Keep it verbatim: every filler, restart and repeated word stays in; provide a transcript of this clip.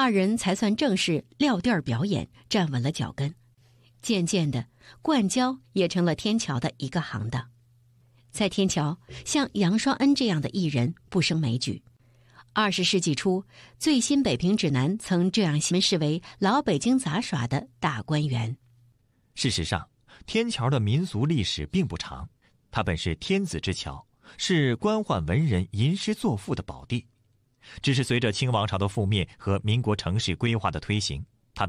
二人才算正式撂地儿表演，站稳了脚跟。渐渐的，灌胶也成了天桥的一个行当。在天桥，像杨双恩这样的艺人不胜枚举。二十世纪初，最新北平指南曾这样视为老北京杂耍的大观园。 事实上，天桥的民俗历史并不长，它本是天子之桥，是官宦文人吟诗作赋的宝地。只是随着清王朝的覆灭和民国城市规划的推行，